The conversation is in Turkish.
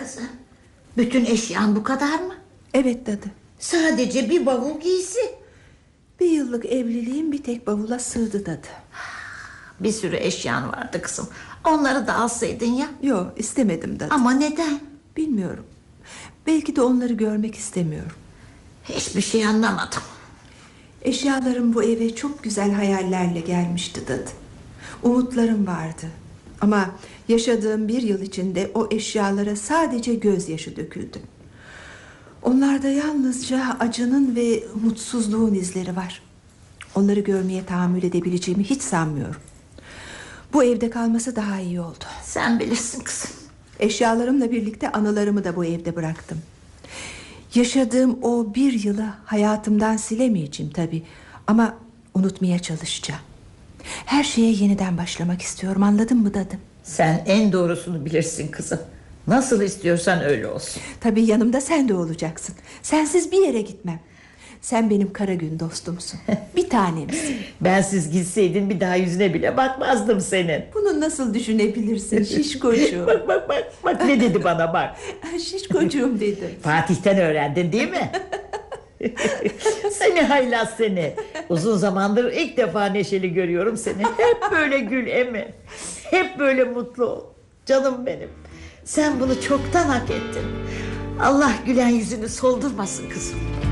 kızım? Bütün eşyan bu kadar mı? Evet dadı. Sadece bir bavul giysi. Bir yıllık evliliğim bir tek bavula sığdı dadı. Bir sürü eşyan vardı kızım. Onları da alsaydın ya. Yok, istemedim dadı. Ama neden? Bilmiyorum. Belki de onları görmek istemiyorum. Hiçbir şey anlamadım. Eşyalarım bu eve çok güzel hayallerle gelmişti dadı. Umutlarım vardı. Ama yaşadığım bir yıl içinde o eşyalara sadece gözyaşı döküldü. Onlarda yalnızca acının ve mutsuzluğun izleri var. Onları görmeye tahammül edebileceğimi hiç sanmıyorum. Bu evde kalması daha iyi oldu. Sen bilirsin kızım. Eşyalarımla birlikte anılarımı da bu evde bıraktım. Yaşadığım o bir yılı hayatımdan silemeyeceğim tabii. Ama unutmaya çalışacağım. Her şeye yeniden başlamak istiyorum, anladın mı dadım? Sen en doğrusunu bilirsin kızım. Nasıl istiyorsan öyle olsun. Tabii yanımda sen de olacaksın. Sensiz bir yere gitmem. Sen benim kara gün dostumsun. Bir tanemsin. Bensiz gitseydin bir daha yüzüne bile bakmazdım senin. Bunu nasıl düşünebilirsin şişkocuğum? Bak ne dedi bana bak. Şişkocuğum dedim. Fatih'ten öğrendin değil mi? Seni haylaz seni. Uzun zamandır ilk defa neşeli görüyorum seni. Hep böyle gül Emi. Hep böyle mutlu ol. Canım benim. Sen bunu çoktan hak ettin. Allah gülen yüzünü soldurmasın kızım.